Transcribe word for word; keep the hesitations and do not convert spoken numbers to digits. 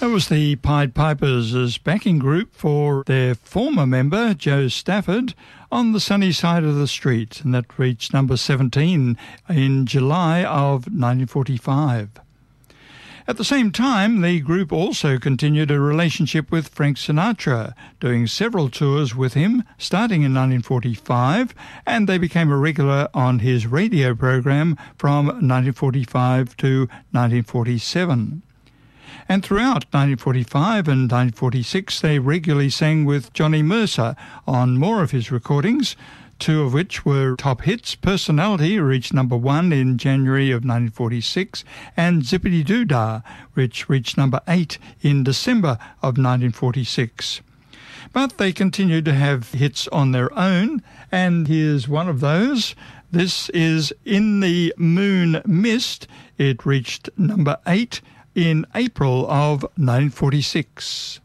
That was the Pied Pipers as backing group for their former member, Joe Stafford, On the Sunny Side of the Street, and that reached number seventeen in July of nineteen forty-five. At the same time, the group also continued a relationship with Frank Sinatra, doing several tours with him starting in nineteen forty-five, and they became a regular on his radio program from nineteen forty-five to nineteen forty-seven. And throughout nineteen forty-five and nineteen forty-six, they regularly sang with Johnny Mercer on more of his recordings, two of which were top hits. Personality reached number one in January of nineteen forty-six, and Zippity Doo Dah, which reached number eight in December of nineteen forty-six. But they continued to have hits on their own, and here's one of those. This is In the Moon Mist. It reached number eight in April of nineteen forty-six.